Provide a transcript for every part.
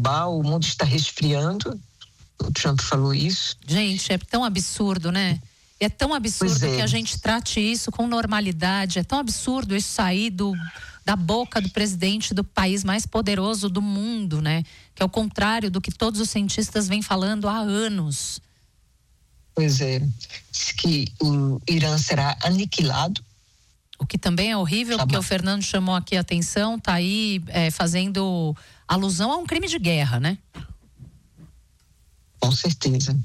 global, o mundo está resfriando. O Trump falou isso. Gente, é tão absurdo, né? É tão absurdo que a gente trate isso com normalidade. É tão absurdo isso sair da boca do presidente do país mais poderoso do mundo, né? Que é o contrário do que todos os cientistas vêm falando há anos. Pois é. Diz que o Irã será aniquilado. O que também é horrível, porque o Fernando chamou aqui a atenção, tá aí fazendo alusão a um crime de guerra, né? Com certeza.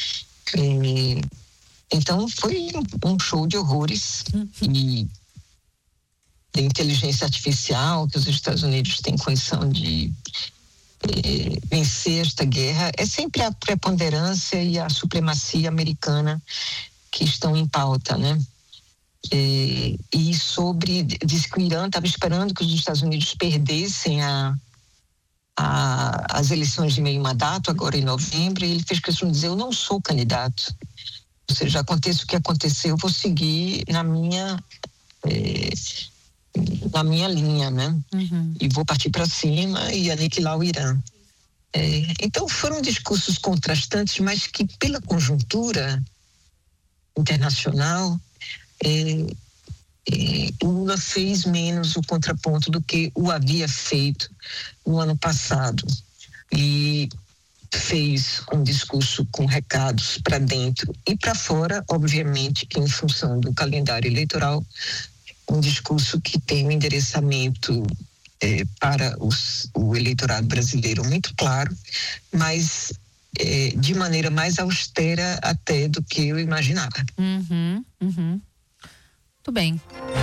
Então foi um show de horrores e da inteligência artificial que os Estados Unidos têm condição de vencer esta guerra. É sempre a preponderância e a supremacia americana que estão em pauta, né? E diz que o Irã estava esperando que os Estados Unidos perdessem as eleições de meio mandato, agora em novembro, e ele fez questão de dizer: eu não sou candidato. Ou seja, aconteça o que acontecer, eu vou seguir na minha linha, né? E vou partir para cima e aniquilar o Irã. Então foram discursos contrastantes, mas que pela conjuntura internacional, Lula fez menos o contraponto do que o havia feito no ano passado, e fez um discurso com recados para dentro e para fora, obviamente que em função do calendário eleitoral, um discurso que tem um endereçamento para o eleitorado brasileiro muito claro, mas de maneira mais austera até do que eu imaginava. Muito bem.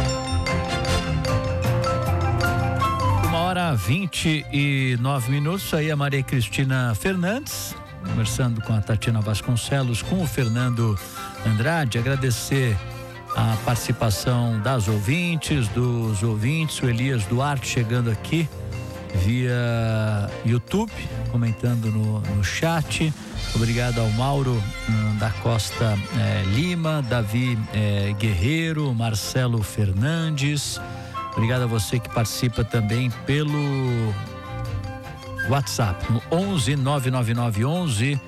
1h29. Aí a Maria Cristina Fernandes, conversando com a Tatiana Vasconcelos, com o Fernando Andrade. Agradecer a participação dos ouvintes, o Elias Duarte chegando aqui via YouTube, comentando no chat. Obrigado ao Mauro da Costa Lima, Davi Guerreiro, Marcelo Fernandes. Obrigado a você que participa também pelo WhatsApp, no 11 999 11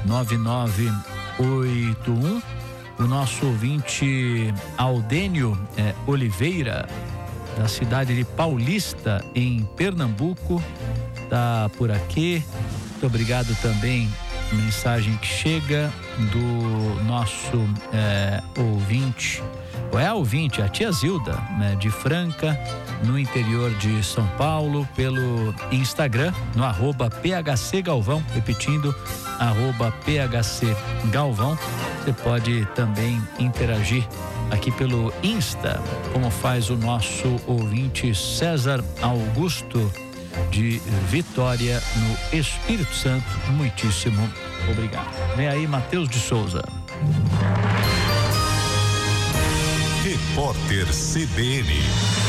9981. O nosso ouvinte Aldênio Oliveira, da cidade de Paulista, em Pernambuco, tá por aqui. Muito obrigado também. Mensagem que chega do nosso ouvinte. A tia Zilda, né, de Franca, no interior de São Paulo, pelo Instagram, no @PHC Galvão, repetindo, @PHC Galvão. Você pode também interagir aqui pelo Insta, como faz o nosso ouvinte César Augusto, de Vitória, no Espírito Santo. Muitíssimo obrigado. Vem aí Matheus de Souza. Repórter CBN.